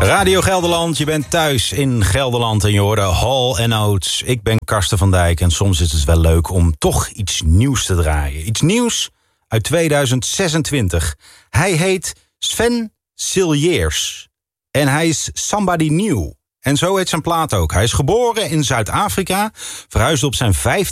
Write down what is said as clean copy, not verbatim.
Radio Gelderland, je bent thuis in Gelderland en je hoorde Hall & Oates. Ik ben Karsten van Dijk en soms is het wel leuk om toch iets nieuws te draaien. Iets nieuws uit 2026. Hij heet Sven Silliers en hij is Somebody New. En zo heet zijn plaat ook. Hij is geboren in Zuid-Afrika, verhuisde op zijn 15e